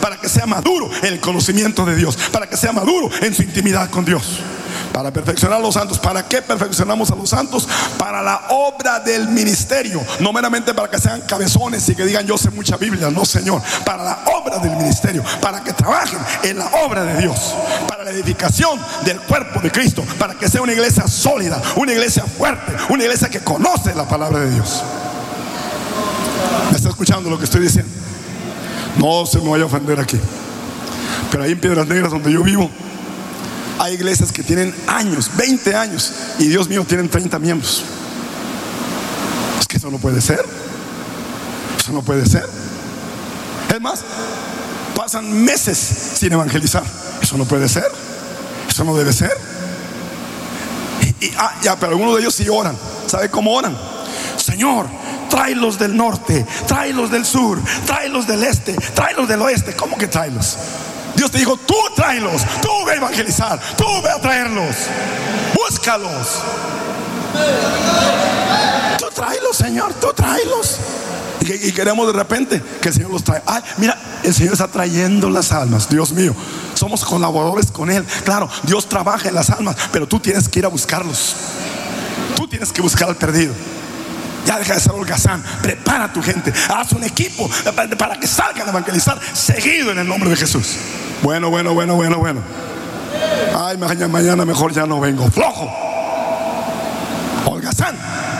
para que sea maduro en el conocimiento de Dios, para que sea maduro en su intimidad con Dios, para perfeccionar a los santos. ¿Para qué perfeccionamos a los santos? Para la obra del ministerio, no meramente para que sean cabezones y que digan yo sé mucha Biblia, no, Señor, para la obra del ministerio, para que trabajen en la obra de Dios, para la edificación del cuerpo de Cristo, para que sea una iglesia sólida, una iglesia fuerte, una iglesia que conoce la palabra de Dios. ¿Me está escuchando lo que estoy diciendo? No se me vaya a ofender aquí, pero ahí en Piedras Negras, donde yo vivo, hay iglesias que tienen años, 20 años, y Dios mío, tienen 30 miembros. Es que eso no puede ser. Eso no puede ser. Es más, pasan meses sin evangelizar. Eso no puede ser. Eso no debe ser. Pero algunos de ellos sí oran. ¿Sabe cómo oran? Señor, tráelos del norte, tráelos del sur, tráelos del este, tráelos del oeste. ¿Cómo que tráelos? Dios te dijo, tú tráelos, tú ve a evangelizar, tú ve a traerlos, búscalos. Tú tráelos, Señor, tú tráelos. Y queremos de repente que el Señor los trae. Ay, mira, el Señor está trayendo las almas. Dios mío, somos colaboradores con Él. Claro, Dios trabaja en las almas, pero tú tienes que ir a buscarlos. Tú tienes que buscar al perdido. Ya deja de ser holgazán, prepara a tu gente, haz un equipo para que salgan a evangelizar seguido en el nombre de Jesús. Bueno. Ay, mañana mejor ya no vengo. Flojo, holgazán.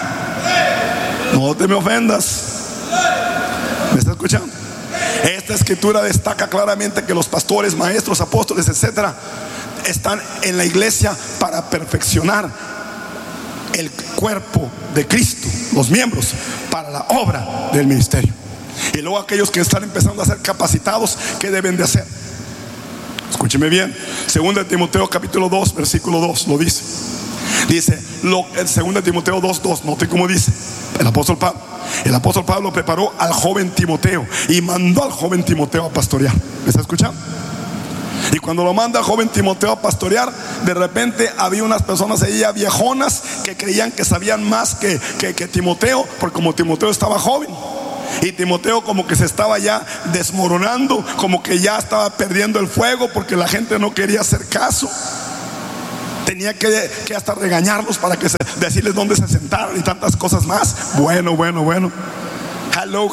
No te me ofendas. ¿Me está escuchando? Esta escritura destaca claramente que los pastores, maestros, apóstoles, etcétera, están en la iglesia para perfeccionar el cuerpo de Cristo, los miembros, para la obra del ministerio. Y luego aquellos que están empezando a ser capacitados, ¿qué deben de hacer? Escúcheme bien. 2 Timoteo capítulo 2 versículo 2 lo dice. Dice, 2 Timoteo 2:2, note cómo dice el apóstol Pablo. El apóstol Pablo preparó al joven Timoteo y mandó al joven Timoteo a pastorear. ¿Me está escuchando? Y cuando lo manda al joven Timoteo a pastorear, de repente había unas personas ahí ya viejonas que creían que sabían más que Timoteo, porque como Timoteo estaba joven, y Timoteo como que se estaba ya desmoronando, como que ya estaba perdiendo el fuego, porque la gente no quería hacer caso. Tenía que hasta regañarlos para decirles dónde se sentaron y tantas cosas más. Bueno. Hello.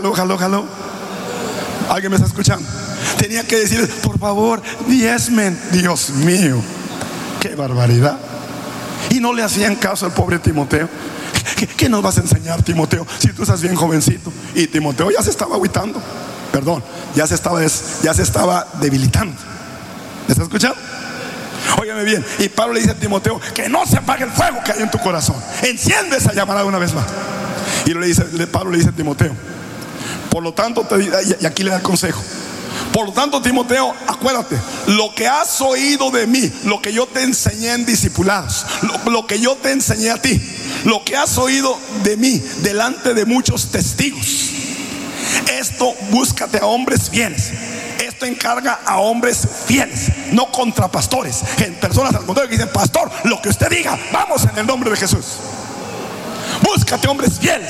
¿Alguien me está escuchando? Tenía que decirles, por favor, diezmen. Dios mío, qué barbaridad. Y no le hacían caso al pobre Timoteo. ¿Qué nos vas a enseñar, Timoteo, si tú estás bien jovencito? Y Timoteo ya se estaba agüitando. Perdón, ya se estaba debilitando. ¿Me está escuchando? Óyeme bien. Y Pablo le dice a Timoteo que no se apague el fuego que hay en tu corazón. Enciende esa llamarada una vez más. Y Pablo le dice a Timoteo, por lo tanto, y aquí le da el consejo. Por lo tanto, Timoteo, acuérdate, lo que has oído de mí, lo que yo te enseñé en discipulados, lo que yo te enseñé a ti, lo que has oído de mí delante de muchos testigos, esto búscate a hombres fieles. Esto encarga a hombres fieles, no contra pastores, en personas al contrario que dicen, pastor, lo que usted diga, vamos en el nombre de Jesús. Búscate hombres fieles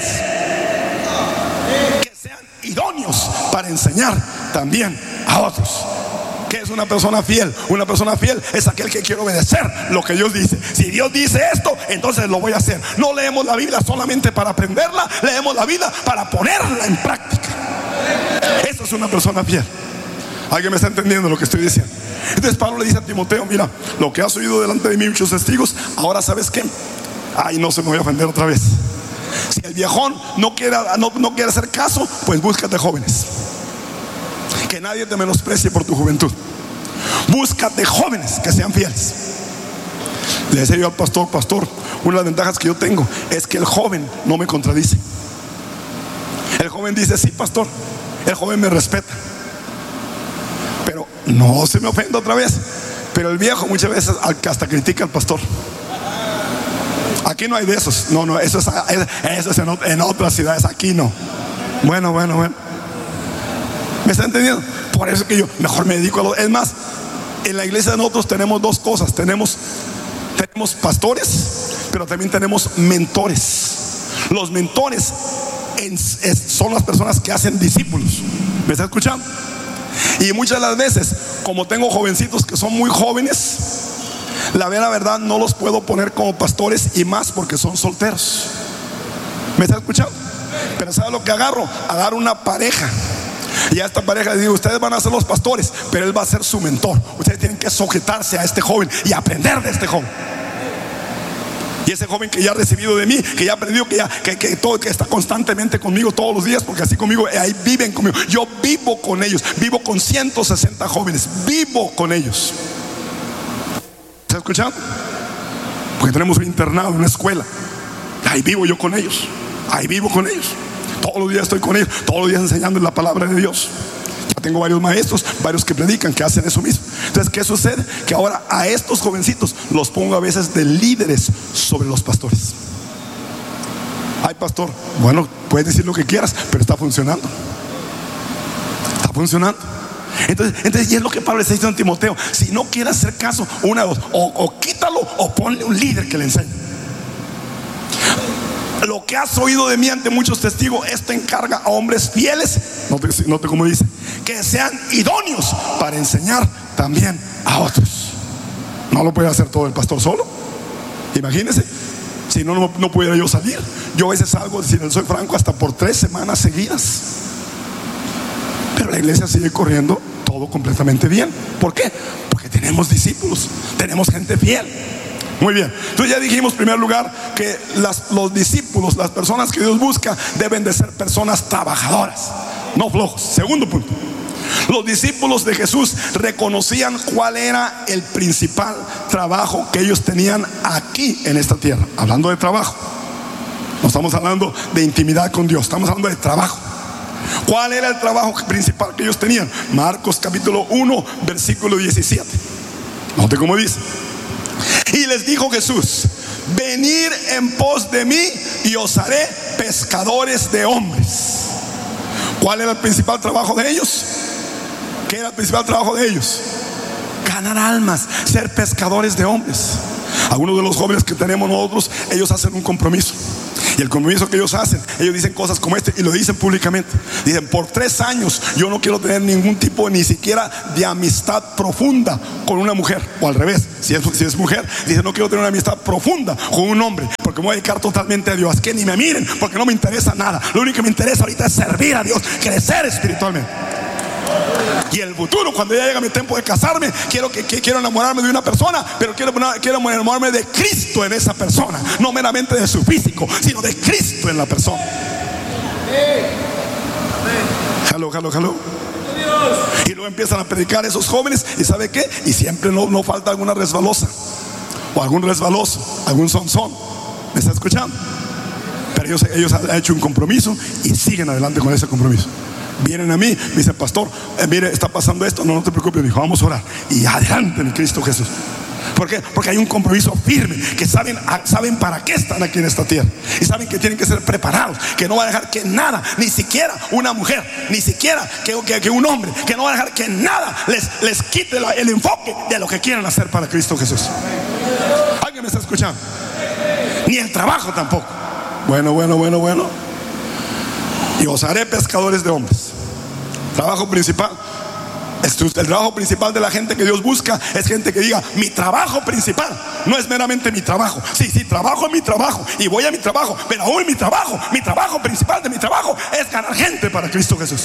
que sean idóneos para enseñar también a otros. ¿Qué es una persona fiel? Una persona fiel es aquel que quiere obedecer lo que Dios dice. Si Dios dice esto, entonces lo voy a hacer. No leemos la Biblia solamente para aprenderla, leemos la Biblia para ponerla en práctica. Eso es una persona fiel. ¿Alguien me está entendiendo lo que estoy diciendo? Entonces Pablo le dice a Timoteo, mira, lo que has oído delante de mí muchos testigos, ahora ¿sabes qué? Ay, no se me voy a ofender otra vez. Si el viejón no quiere hacer caso, pues búscate jóvenes. Que nadie te menosprecie por tu juventud. Búscate jóvenes que sean fieles. Le decía yo al pastor, una de las ventajas que yo tengo es que el joven no me contradice. El joven dice, sí, pastor. El joven me respeta. Pero no se me ofenda otra vez. Pero el viejo muchas veces hasta critica al pastor. Aquí no hay de esos. No, eso es en otras ciudades. Aquí no. Bueno. ¿Me está entendiendo? Por eso que yo mejor me dedico a lo. Es más, en la iglesia de nosotros tenemos dos cosas. Tenemos pastores, pero también tenemos mentores. Los mentores son las personas que hacen discípulos. ¿Me está escuchando? Y muchas de las veces, como tengo jovencitos que son muy jóvenes, la verdad no los puedo poner como pastores, y más porque son solteros. ¿Me está escuchando? Pero ¿sabe lo que agarro? Agarro una pareja, y a esta pareja les digo: ustedes van a ser los pastores, pero él va a ser su mentor. Ustedes tienen que sujetarse a este joven y aprender de este joven. Y ese joven que ya ha recibido de mí, que ya ha aprendido, que está constantemente conmigo todos los días, porque así conmigo, ahí viven conmigo. Yo vivo con ellos, vivo con 160 jóvenes, vivo con ellos. ¿Está escuchando? Porque tenemos un internado, una escuela. Ahí vivo yo con ellos, ahí vivo con ellos. Todos los días estoy con ellos, todos los días enseñando la palabra de Dios. Ya tengo varios maestros, varios que predican, que hacen eso mismo. Entonces, ¿qué sucede? Que ahora a estos jovencitos los pongo a veces de líderes sobre los pastores. Ay, pastor, bueno, puedes decir lo que quieras, pero está funcionando. Está funcionando. Entonces, y es lo que Pablo le está diciendo a Timoteo: si no quieres hacer caso, una de dos, o quítalo o ponle un líder que le enseñe. Lo que has oído de mí ante muchos testigos, esto encarga a hombres fieles, note cómo dice, que sean idóneos para enseñar también a otros. No lo puede hacer todo el pastor solo. Imagínense, si no pudiera yo salir. Yo a veces salgo, si les soy franco, hasta por 3 semanas seguidas. Pero la iglesia sigue corriendo todo completamente bien. ¿Por qué? Porque tenemos discípulos, tenemos gente fiel. Muy bien, entonces ya dijimos en primer lugar que los discípulos, las personas que Dios busca, deben de ser personas trabajadoras, no flojos. Segundo punto: los discípulos de Jesús reconocían cuál era el principal trabajo que ellos tenían aquí en esta tierra. Hablando de trabajo, no estamos hablando de intimidad con Dios, estamos hablando de trabajo. ¿Cuál era el trabajo principal que ellos tenían? Marcos capítulo 1 versículo 17. Note cómo dice: y les dijo Jesús: venid en pos de mí y os haré pescadores de hombres. ¿Cuál era el principal trabajo de ellos? ¿Qué era el principal trabajo de ellos? Ganar almas, ser pescadores de hombres. Algunos de los jóvenes que tenemos nosotros, ellos hacen un compromiso. Y el compromiso que ellos hacen, ellos dicen cosas como este, y lo dicen públicamente. Dicen: por 3 años yo no quiero tener ningún tipo, ni siquiera de amistad profunda con una mujer. O al revés, si es mujer, dice: no quiero tener una amistad profunda con un hombre, porque me voy a dedicar totalmente a Dios. Que ni me miren, porque no me interesa nada. Lo único que me interesa ahorita es servir a Dios, crecer espiritualmente. Y el futuro, cuando ya llega mi tiempo de casarme, quiero enamorarme de una persona, pero quiero enamorarme de Cristo en esa persona, no meramente de su físico, sino de Cristo en la persona. Hello. Y luego empiezan a predicar esos jóvenes, y ¿sabe qué? Y siempre no falta alguna resbalosa, o algún resbaloso, algún sonzón. ¿Me está escuchando? Pero ellos han hecho un compromiso y siguen adelante con ese compromiso. Vienen a mí, me dicen: pastor, mire, está pasando esto. No te preocupes, me dijo, vamos a orar. Y adelante en Cristo Jesús. ¿Por qué? Porque hay un compromiso firme, que saben para qué están aquí en esta tierra, y saben que tienen que ser preparados, que no va a dejar que nada, ni siquiera una mujer, ni siquiera que un hombre, que no va a dejar que nada les quite el enfoque de lo que quieren hacer para Cristo Jesús. ¿Alguien me está escuchando? Ni el trabajo tampoco. Bueno. Y os haré pescadores de hombres. Trabajo principal. El trabajo principal de la gente que Dios busca es gente que diga: mi trabajo principal no es meramente mi trabajo. Sí, trabajo en mi trabajo y voy a mi trabajo, pero aún mi trabajo principal de mi trabajo es ganar gente para Cristo Jesús.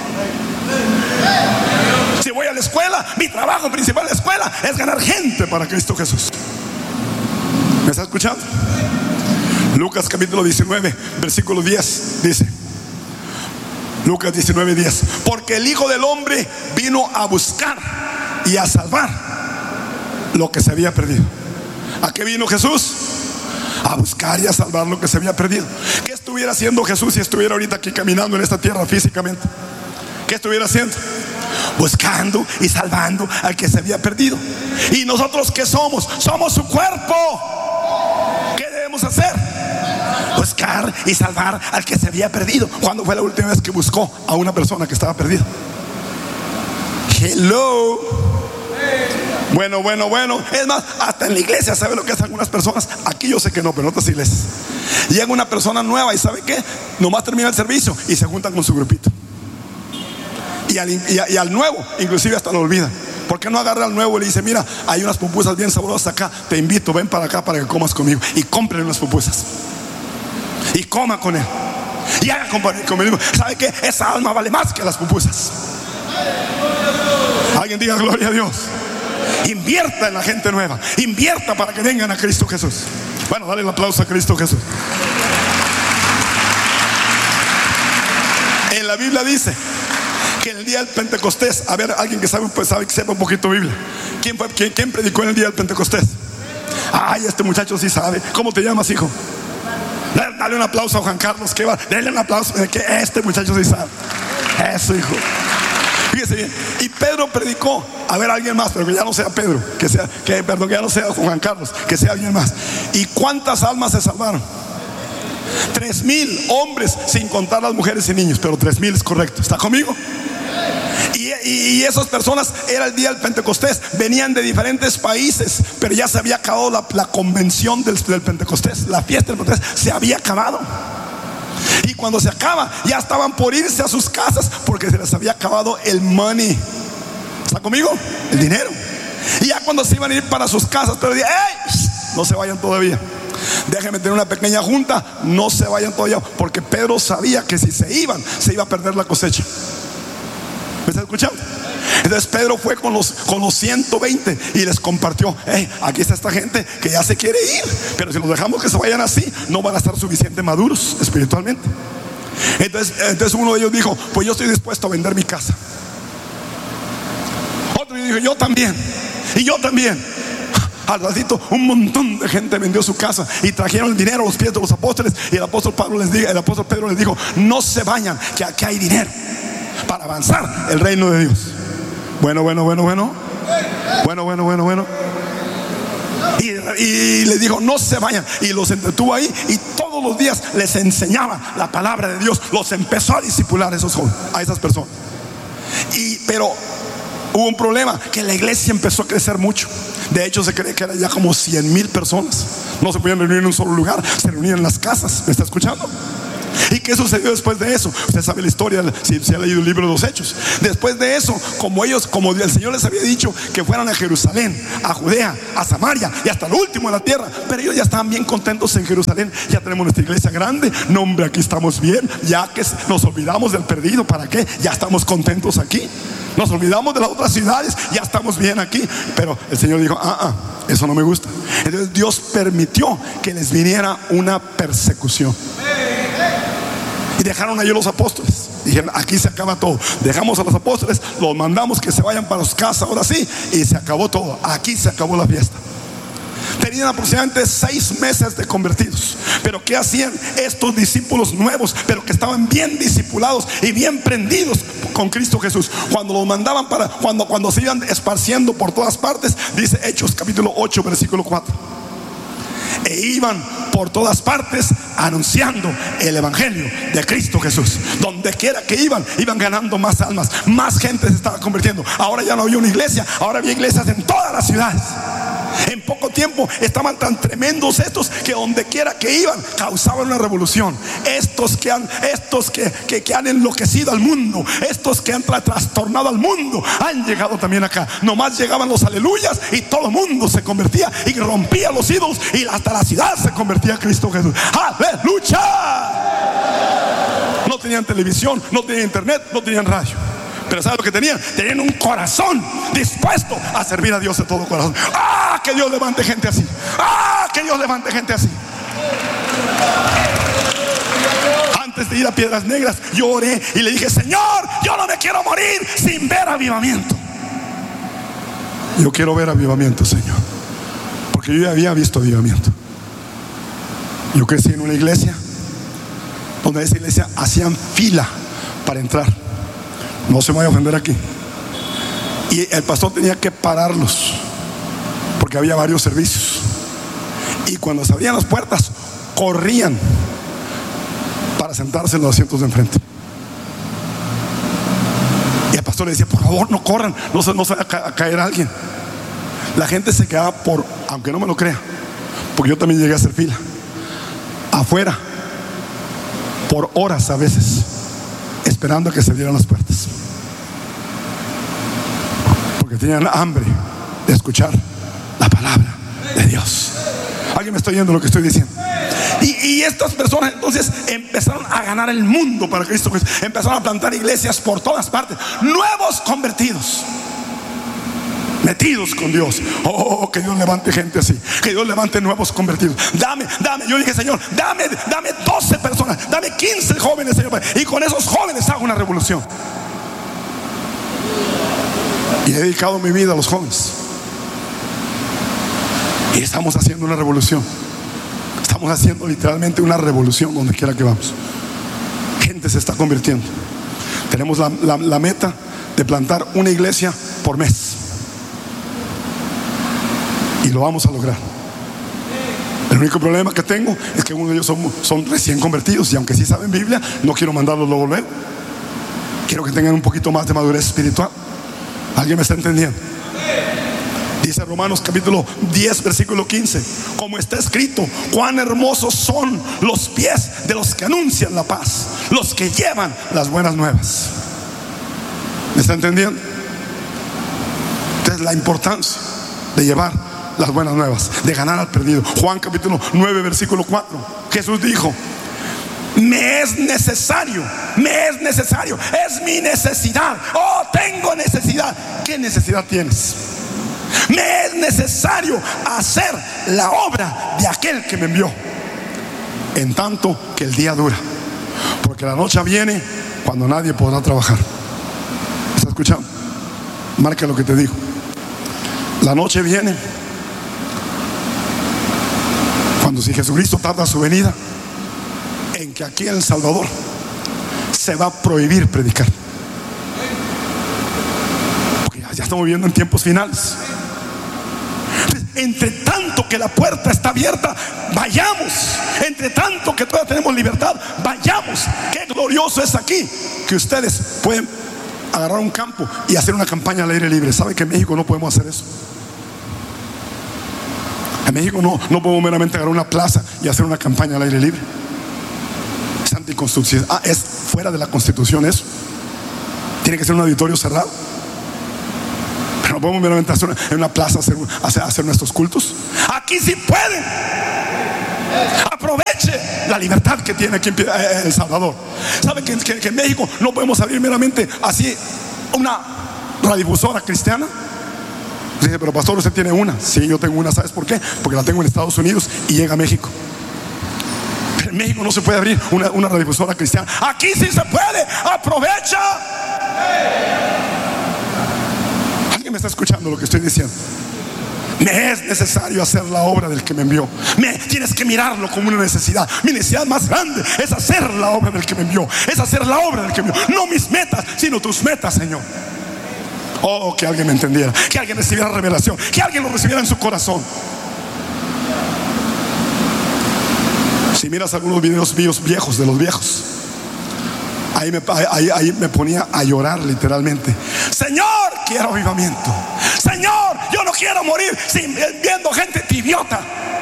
Si voy a la escuela, mi trabajo principal de la escuela es ganar gente para Cristo Jesús. ¿Me está escuchando? Lucas capítulo 19 versículo 10 dice: Lucas 19:10, porque el Hijo del Hombre vino a buscar y a salvar lo que se había perdido. ¿A qué vino Jesús? A buscar y a salvar lo que se había perdido. ¿Qué estuviera haciendo Jesús si estuviera ahorita aquí caminando en esta tierra físicamente? ¿Qué estuviera haciendo? Buscando y salvando al que se había perdido. ¿Y nosotros qué somos? Somos su cuerpo. ¿Qué debemos hacer? Buscar y salvar al que se había perdido. ¿Cuándo fue la última vez que buscó a una persona que estaba perdida? Hello. Bueno. Es más, hasta en la iglesia, ¿sabe lo que hacen algunas personas? Aquí yo sé que no, pero en otras iglesias llega una persona nueva y ¿sabe qué? Nomás termina el servicio y se juntan con su grupito. y al nuevo inclusive hasta lo olvida. ¿Por qué no agarra al nuevo y le dice: mira, hay unas pupusas bien sabrosas acá, te invito, ven para acá para que comas conmigo? Y cómprele unas pupusas y coma con él y haga conmigo. ¿Sabe qué? Esa alma vale más que las pupusas. Alguien diga gloria a Dios. Invierta en la gente nueva, invierta para que vengan a Cristo Jesús. Bueno, dale el aplauso a Cristo Jesús. En la Biblia dice que en el día del Pentecostés, a ver, alguien que sabe, pues sabe que sepa un poquito de Biblia. ¿Quién predicó en el día del Pentecostés? Ay, este muchacho sí sabe. ¿Cómo te llamas, hijo? Dale un aplauso a Juan Carlos, que va. Dale un aplauso, que este muchacho sí sabe. Eso, hijo. Fíjese bien. Y Pedro predicó. A ver, alguien más, pero que ya no sea Pedro, que ya no sea Juan Carlos, que sea alguien más. ¿Y cuántas almas se salvaron? 3,000 hombres, sin contar las mujeres y niños, pero 3,000 es correcto. ¿Está conmigo? Y esas personas, era el día del Pentecostés, venían de diferentes países, pero ya se había acabado la convención del Pentecostés, la fiesta del Pentecostés se había acabado. Y cuando se acaba, ya estaban por irse a sus casas porque se les había acabado el money. ¿Está conmigo? El dinero. Y ya cuando se iban a ir para sus casas, pero decían: ¡ey! No se vayan todavía. Déjenme tener una pequeña junta. No se vayan todavía, porque Pedro sabía que si se iban, se iba a perder la cosecha. ¿Me está escuchando? Entonces Pedro fue con los 120 y les compartió: hey, aquí está esta gente que ya se quiere ir, pero si los dejamos que se vayan así, no van a estar suficientemente maduros espiritualmente. Entonces uno de ellos dijo: pues yo estoy dispuesto a vender mi casa. Otro dijo: yo también. Y yo también. Al ratito un montón de gente vendió su casa y trajeron el dinero a los pies de los apóstoles. Y el apóstol Pedro les dijo: no se vayan, que aquí hay dinero para avanzar el reino de Dios. Bueno. Y les dijo: no se vayan. Y los entretuvo ahí y todos los días les enseñaba la palabra de Dios. Los empezó a discipular a esas personas. Pero hubo un problema, que la iglesia empezó a crecer mucho. De hecho, se cree que eran ya como 100,000 personas. No se podían reunir en un solo lugar, se reunían en las casas. ¿Me está escuchando? ¿Y qué sucedió después de eso? Usted sabe la historia, si ha leído el libro de los Hechos. Después de eso, como el Señor les había dicho que fueran a Jerusalén, a Judea, a Samaria y hasta lo último de la tierra, pero ellos ya estaban bien contentos en Jerusalén. Ya tenemos nuestra iglesia grande. No, hombre, aquí estamos bien. Ya que nos olvidamos del perdido, ¿para qué? Ya estamos contentos aquí. Nos olvidamos de las otras ciudades, ya estamos bien aquí. Pero el Señor dijo: eso no me gusta. Entonces Dios permitió que les viniera una persecución. Y dejaron allí los apóstoles. Dijeron: aquí se acaba todo. Dejamos a los apóstoles, los mandamos que se vayan para sus casas, ahora sí. Y se acabó todo. Aquí se acabó la fiesta. Tenían aproximadamente 6 meses de convertidos. Pero ¿qué hacían estos discípulos nuevos, pero que estaban bien discipulados y bien prendidos con Cristo Jesús? Cuando los mandaban cuando se iban esparciendo por todas partes, dice Hechos capítulo 8 versículo 4: e iban por todas partes anunciando el evangelio de Cristo Jesús. Donde quiera que iban ganando más almas. Más gente se estaba convirtiendo. Ahora ya no había una iglesia, ahora había iglesias en todas las ciudades. En poco tiempo estaban tan tremendos estos que donde quiera que iban causaban una revolución. Estos que han enloquecido al mundo, estos que han trastornado al mundo, han llegado también acá. Nomás llegaban los aleluyas y todo el mundo se convertía y rompía los ídolos, y hasta la ciudad se convertía a Cristo Jesús. ¡Aleluya! No tenían televisión, no tenían internet, no tenían radio. Pero ¿sabes lo que tenían? Tenían un corazón dispuesto a servir a Dios de todo corazón. Que Dios levante gente así. Que Dios levante gente así. Antes de ir a Piedras Negras, yo oré y le dije: Señor, yo no me quiero morir sin ver avivamiento. Yo quiero ver avivamiento, Señor, porque yo ya había visto avivamiento. Yo crecí en una iglesia donde esa iglesia hacían fila para entrar. No se me vaya a ofender aquí. Y el pastor tenía que pararlos porque había varios servicios. Y cuando se abrían las puertas, corrían para sentarse en los asientos de enfrente. Y el pastor le decía: por favor, no corran, no se va a caer alguien. La gente se quedaba aunque no me lo crea, porque yo también llegué a hacer fila afuera por horas a veces, esperando a que se abrieran las puertas. Porque tenían hambre de escuchar la palabra de Dios. ¿Alguien me está oyendo lo que estoy diciendo? Y estas personas entonces empezaron a ganar el mundo para Cristo. Empezaron a plantar iglesias por todas partes. Nuevos convertidos, metidos con Dios. Oh, que Dios levante gente así. Que Dios levante nuevos convertidos. Dame. Yo dije, Señor, dame 12 personas. Dame 15 jóvenes, Señor. Y con esos jóvenes hago una revolución. Y he dedicado mi vida a los jóvenes. Y estamos haciendo una revolución. Estamos haciendo literalmente una revolución donde quiera que vamos. Gente se está convirtiendo. Tenemos la meta de plantar una iglesia por mes. Y lo vamos a lograr. El único problema que tengo es que uno de ellos son recién convertidos. Y aunque sí saben Biblia, no quiero mandarlos luego. Quiero que tengan un poquito más de madurez espiritual. ¿Alguien me está entendiendo? Dice Romanos capítulo 10 versículo 15: como está escrito, cuán hermosos son los pies de los que anuncian la paz, los que llevan las buenas nuevas. ¿Me está entendiendo? Entonces la importancia de llevar las buenas nuevas, de ganar al perdido. Juan capítulo 9 versículo 4, Jesús dijo: me es necesario, es mi necesidad. Oh, tengo necesidad. ¿Qué necesidad tienes? Me es necesario hacer la obra de aquel que me envió, en tanto que el día dura, porque la noche viene cuando nadie podrá trabajar. ¿Está escuchando? Marca lo que te digo. La noche viene cuando, si Jesucristo tarda su venida, en que aquí en El Salvador se va a prohibir predicar, porque ya estamos viviendo en tiempos finales. Entre tanto que la puerta está abierta, vayamos. Entre tanto que todavía tenemos libertad, vayamos. Qué glorioso es aquí que ustedes pueden agarrar un campo y hacer una campaña al aire libre. ¿Sabe que en México no podemos hacer eso? En México no podemos meramente agarrar una plaza y hacer una campaña al aire libre. Es anticonstitucional. Es fuera de la Constitución eso. Tiene que ser un auditorio cerrado. Pero no podemos meramente hacer en una plaza hacer nuestros cultos. Aquí sí pueden. Aproveche la libertad que tiene aquí en El Salvador. ¿Sabe que en México no podemos abrir meramente así una radiodifusora cristiana? Dice, pero pastor, usted tiene una. Sí, yo tengo una. ¿Sabes por qué? Porque la tengo en Estados Unidos y llega a México. Pero en México no se puede abrir una radiodifusora cristiana. Aquí sí se puede. Aprovecha. ¿Me está escuchando lo que estoy diciendo? Me es necesario hacer la obra del que me envió. Tienes que mirarlo como una necesidad. Mi necesidad más grande es hacer la obra del que me envió. Es hacer la obra del que me envió. No mis metas, sino tus metas, Señor. Oh, que alguien me entendiera, que alguien recibiera revelación, que alguien lo recibiera en su corazón. Si miras algunos videos míos viejos, de los viejos, ahí me ponía a llorar literalmente. Señor, quiero avivamiento. Señor, yo no quiero morir viendo gente tibiota.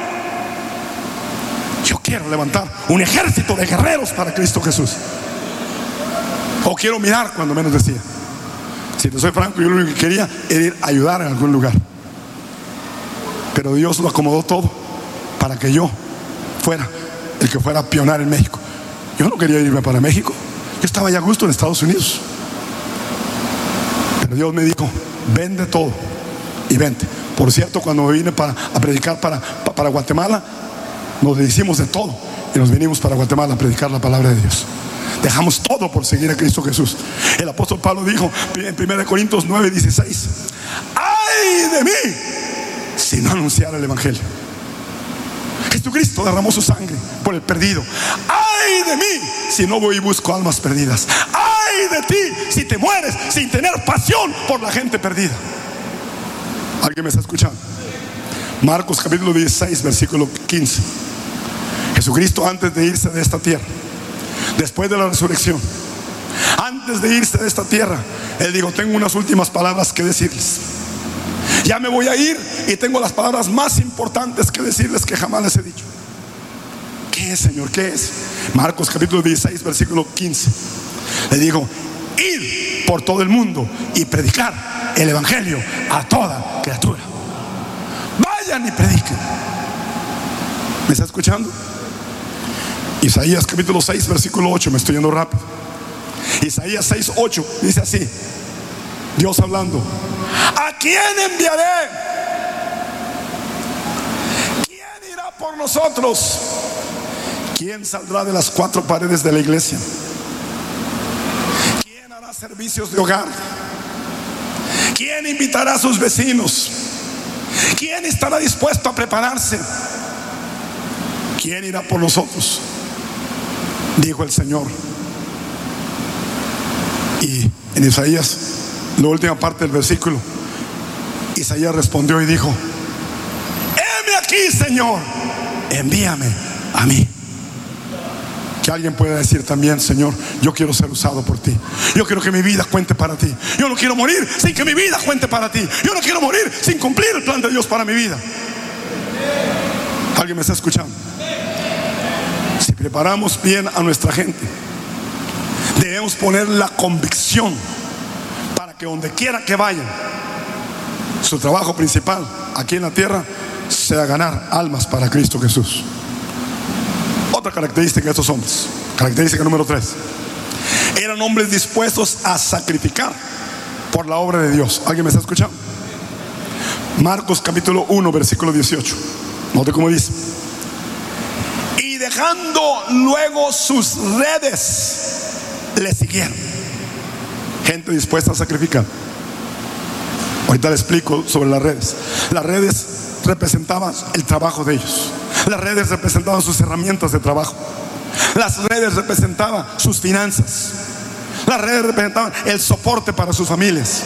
Yo quiero levantar un ejército de guerreros para Cristo Jesús. O quiero mirar, cuando menos decía. Si te soy franco, yo lo único que quería era ir a ayudar en algún lugar. Pero Dios lo acomodó todo para que yo fuera el que fuera a pionar en México. Yo no quería irme para México. Yo estaba ya a gusto en Estados Unidos. Pero Dios me dijo: vende todo y vente. Por cierto, cuando me vine a predicar para Guatemala, nos deshicimos de todo y nos vinimos para Guatemala a predicar la palabra de Dios. Dejamos todo por seguir a Cristo Jesús. El apóstol Pablo dijo en 1 Corintios 9:16: ¡ay de mí si no anunciara el evangelio! Jesucristo derramó su sangre por el perdido. ¡ay de mí si no voy y busco almas perdidas! ¡ay de ti si te mueres sin tener pasión por la gente perdida! ¿Alguien me está escuchando? Marcos capítulo 16 versículo 15. Jesucristo, antes de irse de esta tierra, después de la resurrección, antes de irse de esta tierra, Él dijo: tengo unas últimas palabras que decirles. Ya me voy a ir y tengo las palabras más importantes que decirles, que jamás les he dicho. ¿Qué es, Señor? ¿Qué es? Marcos capítulo 16 versículo 15. Le digo: id por todo el mundo y predicar el evangelio a toda criatura. Vayan y prediquen. ¿Me está escuchando? Isaías capítulo 6 versículo 8. Me estoy yendo rápido. Isaías 6, 8 dice así, Dios hablando: ¿a quién enviaré? ¿Quién irá por nosotros? ¿Quién saldrá de las cuatro paredes de la iglesia? ¿Quién hará servicios de hogar? ¿Quién invitará a sus vecinos? ¿Quién estará dispuesto a prepararse? ¿Quién irá por nosotros? Dijo el Señor. Y en Isaías, la última parte del versículo, Isaías respondió y dijo: heme aquí, Señor, envíame a mí. Que alguien pueda decir también: Señor, yo quiero ser usado por ti. Yo quiero que mi vida cuente para ti. Yo no quiero morir sin que mi vida cuente para ti. Yo no quiero morir sin cumplir el plan de Dios para mi vida. ¿Alguien me está escuchando? Si preparamos bien a nuestra gente, debemos poner la convicción para que donde quiera que vayan, su trabajo principal aquí en la tierra sea ganar almas para Cristo Jesús. Otra característica de estos hombres, característica número 3: eran hombres dispuestos a sacrificar por la obra de Dios. ¿Alguien me está escuchando? Marcos capítulo 1 versículo 18. Note cómo dice: y dejando luego sus redes, le siguieron. Gente dispuesta a sacrificar. Ahorita le explico sobre las redes. Las redes representaban el trabajo de ellos. Las redes representaban sus herramientas de trabajo. Las redes representaban sus finanzas. Las redes representaban el soporte para sus familias.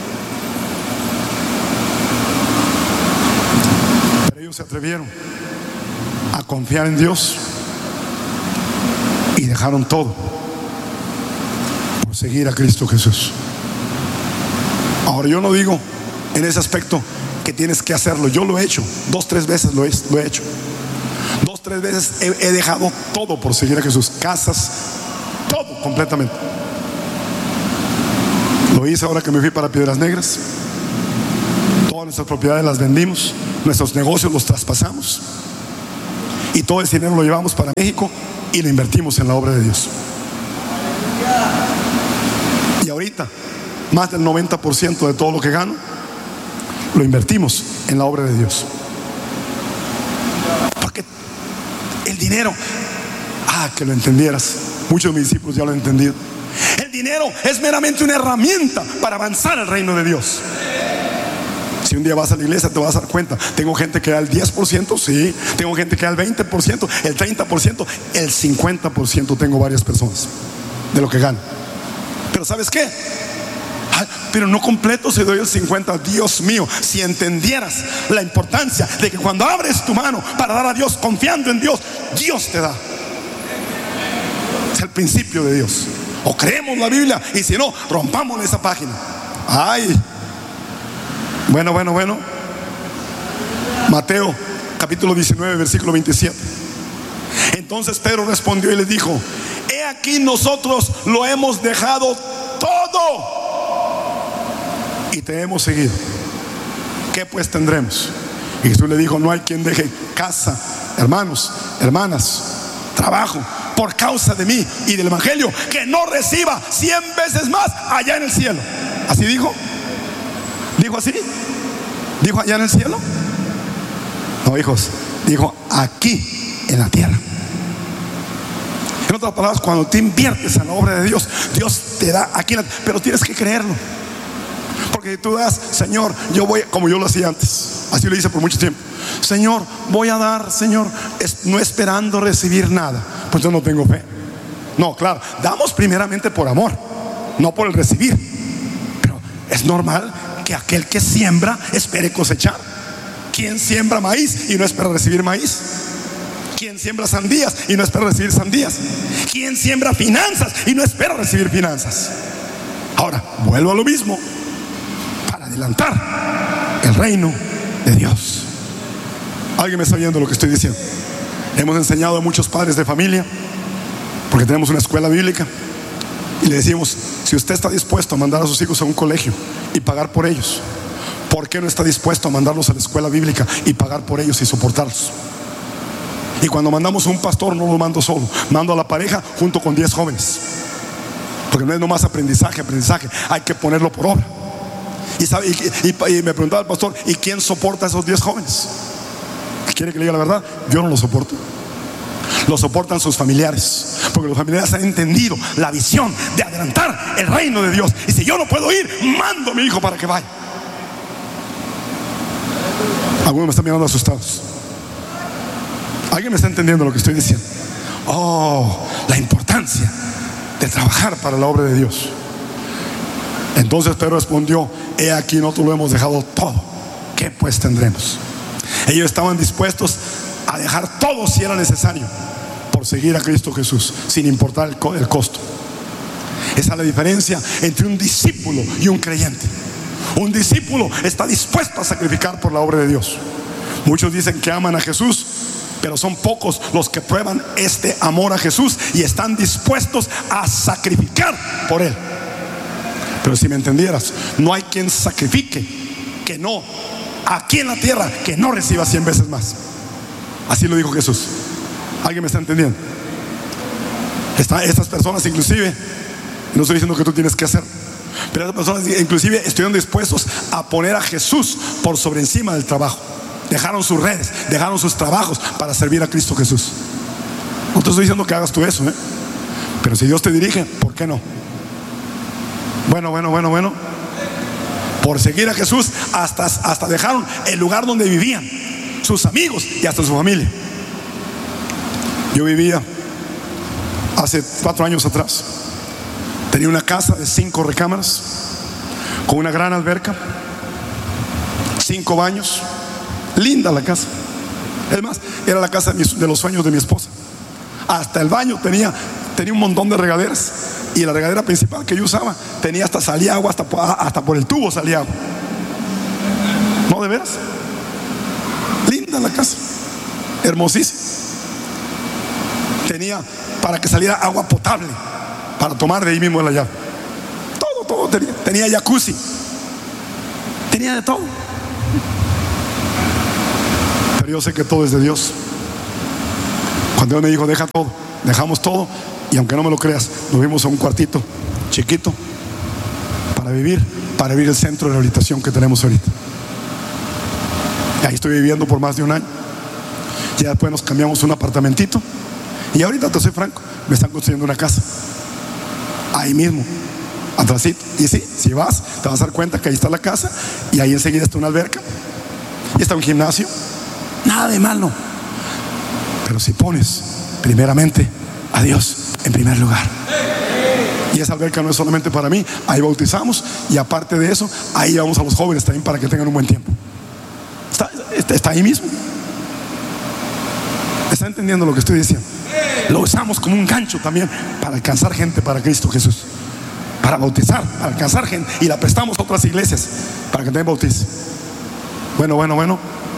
Pero ellos se atrevieron a confiar en Dios y dejaron todo por seguir a Cristo Jesús. Ahora, yo no digo en ese aspecto que tienes que hacerlo. Yo lo he hecho 2, 3 veces, lo he hecho 2, 3 veces. He dejado todo por seguir a Jesús. Casas, todo completamente. Lo hice ahora que me fui para Piedras Negras. Todas nuestras propiedades las vendimos, nuestros negocios los traspasamos, y todo ese dinero lo llevamos para México y lo invertimos en la obra de Dios. Y ahorita más del 90% de todo lo que gano lo invertimos en la obra de Dios. Porque el dinero, que lo entendieras, muchos de mis discípulos ya lo han entendido. El dinero es meramente una herramienta para avanzar el reino de Dios. Si un día vas a la iglesia te vas a dar cuenta: tengo gente que da el 10%, sí. Tengo gente que da el 20%, el 30%, el 50%. Tengo varias personas de lo que gano. Pero ¿sabes qué? Pero no completo, si doy el 50%. Dios mío, si entendieras la importancia de que cuando abres tu mano para dar a Dios, confiando en Dios, Dios te da. Es el principio de Dios. O creemos la Biblia, y si no, rompamos esa página. Bueno. Mateo capítulo 19 versículo 27. Entonces Pedro respondió y le dijo: he aquí, nosotros lo hemos dejado todo y te hemos seguido. ¿Qué pues tendremos? Y Jesús le dijo: no hay quien deje casa, hermanos, hermanas, trabajo, por causa de mí y del evangelio, que no reciba 100 veces más allá en el cielo. ¿Así dijo? ¿Dijo así? ¿Dijo allá en el cielo? No, hijos, dijo aquí en la tierra. En otras palabras, cuando te inviertes en la obra de Dios, Dios te da aquí en la tierra. Pero tienes que creerlo. Porque tú das: Señor, yo voy, como yo lo hacía antes, así lo hice por mucho tiempo. Señor, voy a dar, Señor, no esperando recibir nada. Pues yo no tengo fe. No, claro, damos primeramente por amor, no por el recibir. Pero es normal que aquel que siembra espere cosechar. ¿Quién siembra maíz y no espera recibir maíz? ¿Quién siembra sandías y no espera recibir sandías? ¿Quién siembra finanzas y no espera recibir finanzas? Ahora, vuelvo a lo mismo, para adelantar el reino de Dios. ¿Alguien me está oyendo lo que estoy diciendo? Hemos enseñado a muchos padres de familia, porque tenemos una escuela bíblica, y le decimos: si usted está dispuesto a mandar a sus hijos a un colegio y pagar por ellos, ¿por qué no está dispuesto a mandarlos a la escuela bíblica y pagar por ellos y soportarlos? Y cuando mandamos a un pastor, no lo mando solo, mando a la pareja junto con 10 jóvenes, porque no es nomás aprendizaje, hay que ponerlo por obra. Y me preguntaba el pastor: ¿y quién soporta a esos 10 jóvenes? ¿Quiere que le diga la verdad? Yo no lo soporto. Lo soportan sus familiares, porque los familiares han entendido la visión de adelantar el reino de Dios. Y si yo no puedo ir, mando a mi hijo para que vaya. Algunos me están mirando asustados. ¿Alguien me está entendiendo lo que estoy diciendo? Oh, la importancia de trabajar para la obra de Dios. Entonces Pedro respondió: he aquí, nosotros lo hemos dejado todo, ¿qué pues tendremos? Ellos estaban dispuestos a dejar todo si era necesario por seguir a Cristo Jesús, sin importar el costo. Esa es la diferencia entre un discípulo y un creyente. Un discípulo está dispuesto a sacrificar por la obra de Dios. Muchos dicen que aman a Jesús, pero son pocos los que prueban este amor a Jesús y están dispuestos a sacrificar por Él. Pero si me entendieras, no hay quien sacrifique que no, aquí en la tierra, que no reciba 100 veces más. Así lo dijo Jesús. ¿Alguien me está entendiendo? Estas personas inclusive, no estoy diciendo que tú tienes que hacer, pero estas personas inclusive estuvieron dispuestos a poner a Jesús por sobre encima del trabajo. Dejaron sus redes, dejaron sus trabajos para servir a Cristo Jesús. No te estoy diciendo que hagas tú eso, pero si Dios te dirige, ¿por qué no? Bueno. Por seguir a Jesús hasta dejaron el lugar donde vivían, sus amigos y hasta su familia. Yo vivía hace 4 años atrás. Tenía una casa de 5 recámaras con una gran alberca, 5 baños. Linda la casa. Es más, era la casa de los sueños de mi esposa. Hasta el baño tenía un montón de regaderas. Y la regadera principal que yo usaba tenía salía agua hasta por el tubo salía agua. No, de veras. Linda la casa, hermosísima. Tenía para que saliera agua potable para tomar de ahí mismo de la llave. Todo tenía jacuzzi, tenía de todo. Pero yo sé que todo es de Dios. Cuando Dios me dijo: deja todo, dejamos todo. Y aunque no me lo creas, nos fuimos a un cuartito chiquito para vivir el centro de rehabilitación que tenemos ahorita. Y ahí estoy viviendo por más de 1 año. Ya después nos cambiamos un apartamentito. Y ahorita, te soy franco, me están construyendo una casa ahí mismo, atrásito. Y sí, si vas, te vas a dar cuenta que ahí está la casa. Y ahí enseguida está una alberca y está un gimnasio. Nada de malo. Pero si pones primeramente a Dios en primer lugar. Y esa alberca no es solamente para mí, ahí bautizamos. Y aparte de eso, ahí llevamos a los jóvenes también para que tengan un buen tiempo. Está ahí mismo. ¿Está entendiendo lo que estoy diciendo? Lo usamos como un gancho también para alcanzar gente para Cristo Jesús, para bautizar, para alcanzar gente. Y la prestamos a otras iglesias para que también bautice. Bueno.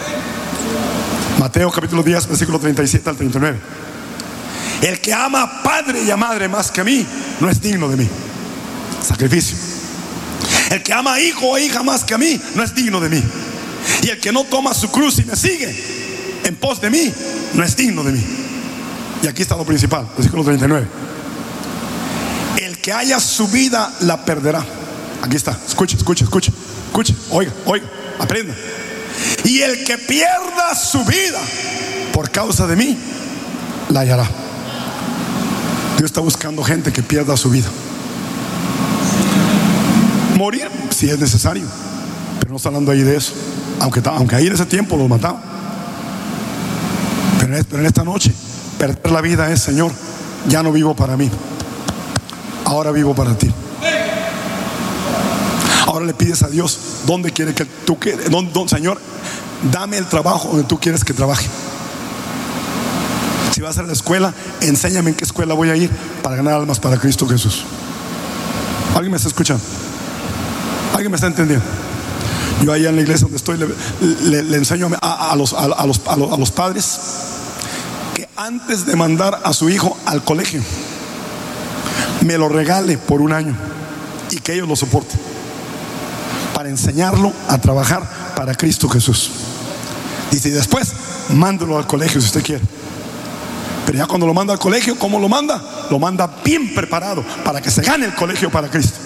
Mateo capítulo 10, versículo 37 al 39. El que ama a padre y a madre más que a mí no es digno de mí. Sacrificio. El que ama a hijo o hija más que a mí no es digno de mí. Y el que no toma su cruz y me sigue en pos de mí no es digno de mí. Y aquí está lo principal, versículo 39. El que haya su vida la perderá. Aquí está, escuche, oiga, aprenda. Y el que pierda su vida por causa de mí la hallará. Dios está buscando gente que pierda su vida. Morir si es necesario, pero no está hablando ahí de eso. Aunque ahí en ese tiempo los mataban. Pero en esta noche, perder la vida es: Señor, ya no vivo para mí, ahora vivo para ti. Ahora le pides a Dios: ¿dónde quiere que tú quedes? Señor, dame el trabajo donde tú quieres que trabaje. Si vas a la escuela, enséñame en qué escuela voy a ir para ganar almas para Cristo Jesús. ¿Alguien me está escuchando? ¿Alguien me está entendiendo? Yo allá en la iglesia donde estoy le enseño a los padres que antes de mandar a su hijo al colegio, me lo regale por un año y que ellos lo soporten, para enseñarlo a trabajar para Cristo Jesús. Dice, y después mándelo al colegio si usted quiere. Pero ya cuando lo manda al colegio, ¿cómo lo manda? Lo manda bien preparado para que se gane el colegio para Cristo.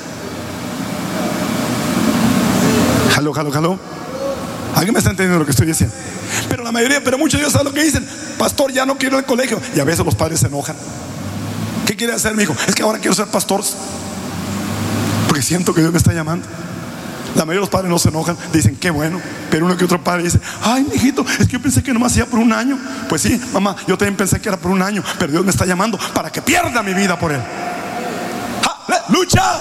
Jaló. ¿Alguien me está entendiendo lo que estoy diciendo? Pero muchos de ellos saben lo que dicen: pastor, ya no quiero ir al colegio. Y a veces los padres se enojan. ¿Qué quiere hacer mi hijo? Es que ahora quiero ser pastor, porque siento que Dios me está llamando. La mayoría de los padres no se enojan, dicen qué bueno. Pero uno que otro padre dice: ay, mijito, es que yo pensé que nomás hacía por un año. Pues sí, mamá, yo también pensé que era por un año, pero Dios me está llamando para que pierda mi vida por él. ¡Aleluya!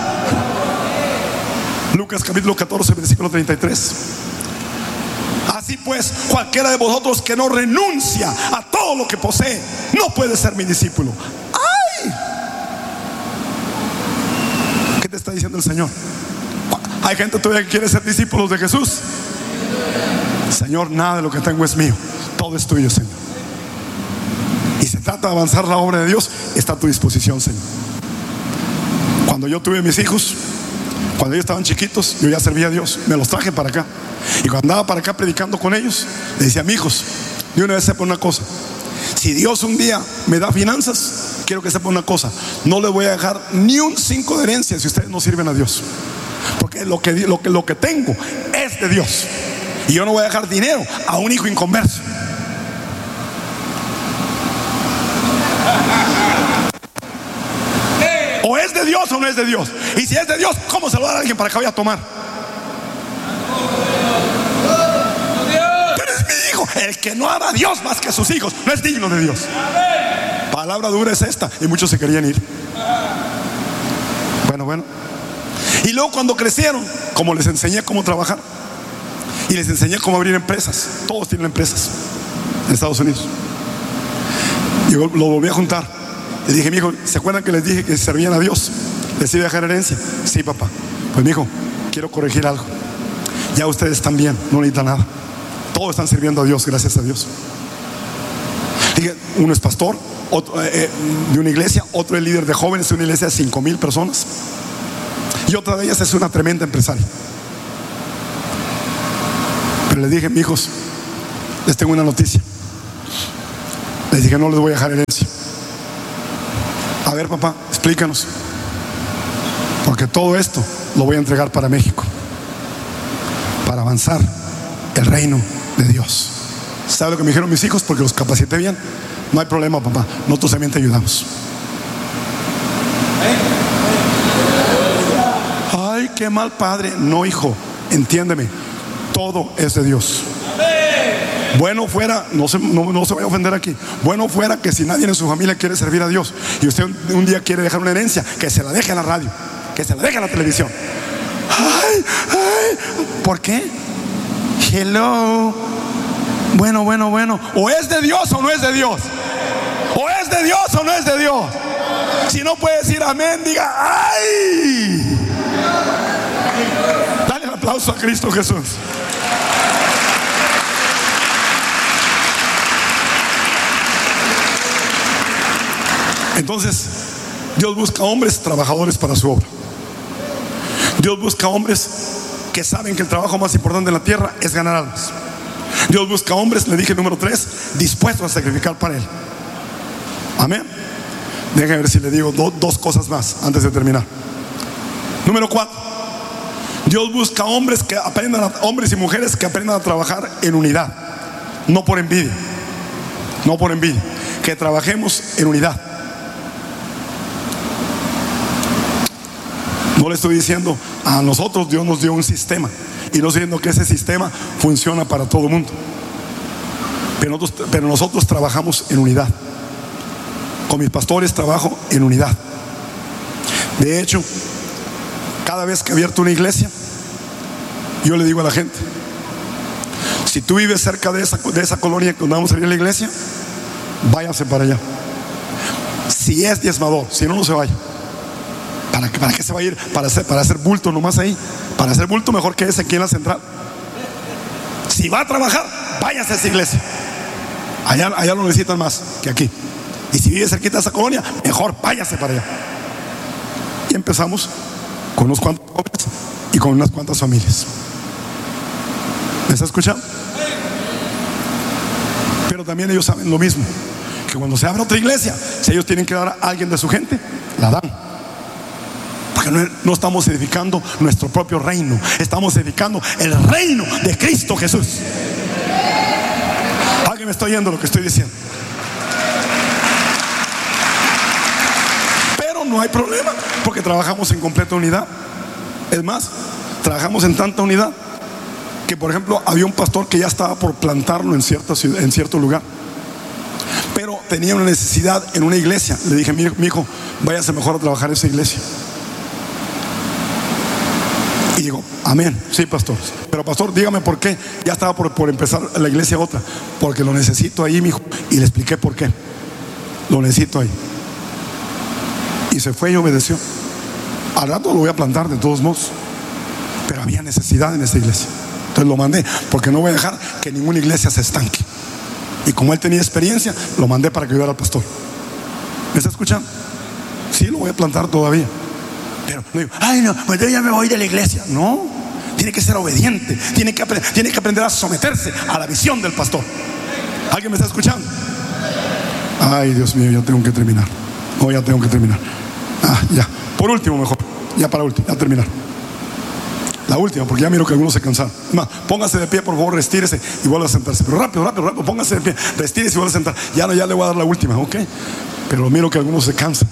Lucas capítulo 14, versículo 33. Así pues, cualquiera de vosotros que no renuncia a todo lo que posee, no puede ser mi discípulo. ¡Ay! ¿Qué te está diciendo el Señor? Hay gente todavía que quiere ser discípulos de Jesús. Señor, nada de lo que tengo es mío, todo es tuyo, Señor. Y se trata de avanzar la obra de Dios, está a tu disposición, Señor. Cuando yo tuve mis hijos, cuando ellos estaban chiquitos, yo ya servía a Dios, me los traje para acá. Y cuando andaba para acá predicando con ellos, les decía: mijos, de una vez sepa una cosa: si Dios un día me da finanzas, quiero que sepa una cosa: no le voy a dejar ni un 5 de herencia si ustedes no sirven a Dios. Porque lo que tengo es de Dios, y yo no voy a dejar dinero a un hijo inconverso. O es de Dios o no es de Dios. Y si es de Dios, ¿cómo se lo va a dar a alguien para que vaya a tomar? Pero es mi hijo. El que no ama a Dios más que a sus hijos no es digno de Dios. Palabra dura es esta. Y muchos se querían ir. Bueno. Y luego cuando crecieron, como les enseñé cómo trabajar y les enseñé cómo abrir empresas, todos tienen empresas en Estados Unidos, yo lo volví a juntar. Le dije: mi hijo, ¿se acuerdan que les dije que servían a Dios? ¿Les iba a dejar herencia? Sí, papá. Pues mi hijo, quiero corregir algo. Ya ustedes están bien, no necesitan nada. Todos están sirviendo a Dios, gracias a Dios. Dije: uno es pastor, otro de una iglesia, otro es líder de jóvenes de una iglesia de 5,000 personas, y otra de ellas es una tremenda empresaria. Pero les dije: mi hijos, les tengo una noticia. Les dije: no les voy a dejar herencia. A ver, papá, explícanos. Porque todo esto lo voy a entregar para México, para avanzar el reino de Dios. ¿Sabe lo que me dijeron mis hijos? Porque los capacité bien. No hay problema, papá, nosotros también te ayudamos. Ay, qué mal padre. No, hijo, entiéndeme, todo es de Dios. Bueno fuera, no se vaya a ofender aquí, bueno fuera que si nadie en su familia quiere servir a Dios y usted un día quiere dejar una herencia, que se la deje a la radio, que se la deje a la televisión. Ay, ¿por qué? Hello. Bueno. O es de Dios o no es de Dios. O es de Dios o no es de Dios. Si no puede decir amén, diga ay. Dale un aplauso a Cristo Jesús. Entonces, Dios busca hombres trabajadores para su obra. Dios busca hombres que saben que el trabajo más importante en la tierra es ganar almas. Dios busca hombres, le dije número 3, dispuestos a sacrificar para Él. Amén. Déjenme ver si le digo dos cosas más antes de terminar. Número 4, Dios busca hombres hombres y mujeres que aprendan a trabajar en unidad, no por envidia. Que trabajemos en unidad. No le estoy diciendo a nosotros, Dios nos dio un sistema, y no estoy diciendo que ese sistema funciona para todo el mundo, pero nosotros trabajamos en unidad. Con mis pastores trabajo en unidad. De hecho, cada vez que he abierto una iglesia, yo le digo a la gente: si tú vives cerca de esa colonia que vamos a abrir la iglesia, váyase para allá. Si es diezmador, si no, no se vaya. ¿Para qué se va a ir? Para hacer bulto nomás ahí. Para hacer bulto mejor que ese aquí en la central. Si va a trabajar, váyase a esa iglesia. Allá lo necesitan más que aquí. Y si vive cerquita de esa colonia, mejor váyase para allá. Y empezamos con unos cuantos jóvenes y con unas cuantas familias. ¿Me está escuchando? Pero también ellos saben lo mismo, que cuando se abre otra iglesia, si ellos tienen que dar a alguien de su gente, la dan. Porque no estamos edificando nuestro propio reino, estamos edificando el reino de Cristo Jesús. ¿Alguien me está oyendo lo que estoy diciendo? Pero no hay problema, porque trabajamos en completa unidad. Es más, trabajamos en tanta unidad que, por ejemplo, había un pastor que ya estaba por plantarlo en cierto lugar, pero tenía una necesidad en una iglesia. Le dije: mi hijo, váyase mejor a trabajar en esa iglesia. Y digo: amén, sí, pastor. Pero pastor, dígame por qué. Ya estaba por empezar la iglesia otra. Porque lo necesito ahí, mi hijo. Y le expliqué por qué. Lo necesito ahí. Y se fue y obedeció. Al rato lo voy a plantar de todos modos, pero había necesidad en esa iglesia. Entonces lo mandé, porque no voy a dejar que ninguna iglesia se estanque. Y como él tenía experiencia, lo mandé para que ayudara al pastor. ¿Me está escuchando? Sí, lo voy a plantar todavía. Pero no digo: ay, no, pues yo ya me voy de la iglesia. No, tiene que ser obediente, tiene que aprender a someterse a la visión del pastor. ¿Alguien me está escuchando? Ay, Dios mío, ya tengo que terminar. No, ya tengo que terminar. Ya, por último mejor. Ya para último, ya terminar. La última, porque ya miro que algunos se cansaron. Más, póngase de pie, por favor, restírese y vuelva a sentarse. Pero rápido, póngase de pie, restírese y vuelva a sentar. Ya le voy a dar la última, ok. Pero miro que algunos se cansan.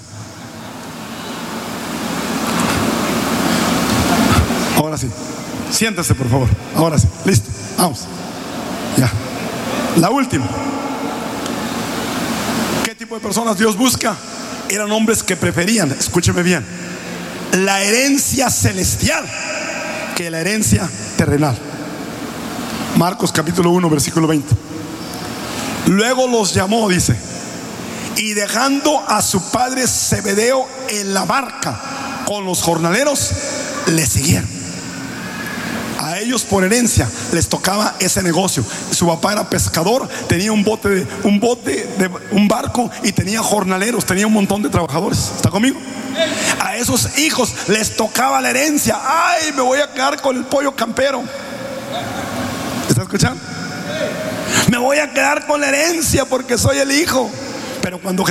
Ahora sí, siéntese, por favor. Ahora sí, listo, vamos. Ya, la última. ¿Qué tipo de personas Dios busca? Eran hombres que preferían, escúcheme bien, la herencia celestial que la herencia terrenal. Marcos capítulo 1 versículo 20. Luego los llamó, dice, y dejando a su padre Zebedeo en la barca con los jornaleros, le siguieron. A ellos por herencia les tocaba ese negocio. Su papá era pescador, tenía un barco, y tenía jornaleros, tenía un montón de trabajadores. ¿Está conmigo? A esos hijos les tocaba la herencia. Ay, me voy a quedar con el pollo campero. ¿Está escuchando? Me voy a quedar con la herencia porque soy el hijo. Pero cuando